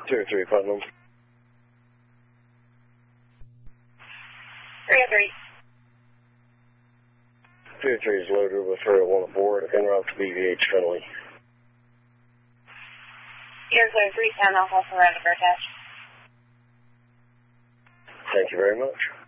203 Putnam. 303. 203 is loaded with 301 aboard, en route to BVH Finley. Air clear 310 Alpha for round of attach. Thank you very much.